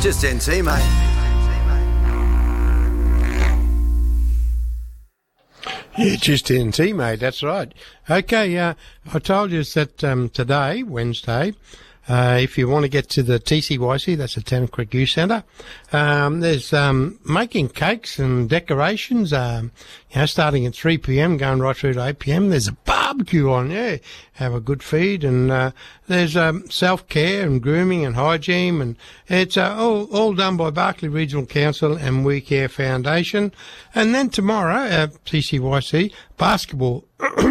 Just NT, mate. Yeah, just NT, mate, that's right. Okay, I told you that today, Wednesday, if you want to get to the TCYC, that's the Town Creek Youth Centre, there's making cakes and decorations, starting at 3 p.m, going right through to 8 p.m. There's a barbecue on, yeah, have a good feed, and there's self-care and grooming and hygiene, and it's all done by Barkly Regional Council and We Care Foundation. And then tomorrow, TCYC, basketball,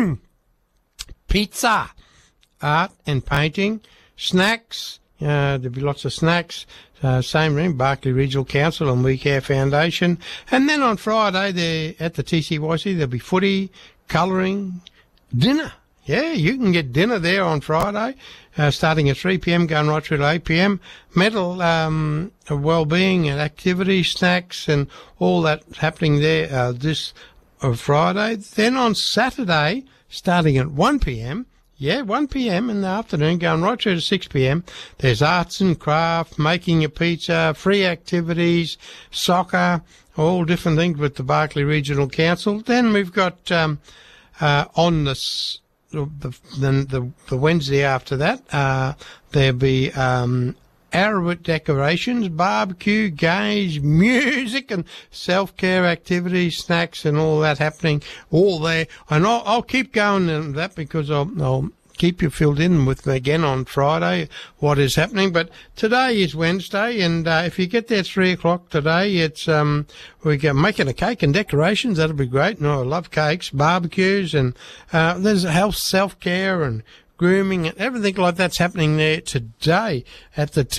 pizza, art and painting, snacks, there'll be lots of snacks, same room, Barkly Regional Council and We Care Foundation. And then on Friday, there at the TCYC, there'll be footy, colouring, dinner. Yeah, you can get dinner there on Friday, starting at 3 p.m, going right through to 8 p.m. Mental well-being and activity, snacks and all that happening there this Friday. Then on Saturday, starting at 1 p.m, 1 p.m. in the afternoon, going right through to 6 p.m. There's arts and craft, making a pizza, free activities, soccer, all different things with the Barkly Regional Council. Then we've got on the Wednesday after that, there'll be Arabic decorations, barbecue, games, music and self-care activities, snacks and all that happening all there. And I'll keep going on that because I'll keep you filled in with again on Friday what is happening. But today is Wednesday, and if you get there at 3 o'clock today, it's we're making a cake and decorations. That'll be great. No, I love cakes, barbecues, and there's health, self-care and grooming and everything like that's happening there today at the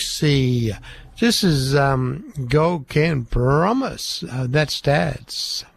TCYC. This is Gold Can Promise. That's Dad's.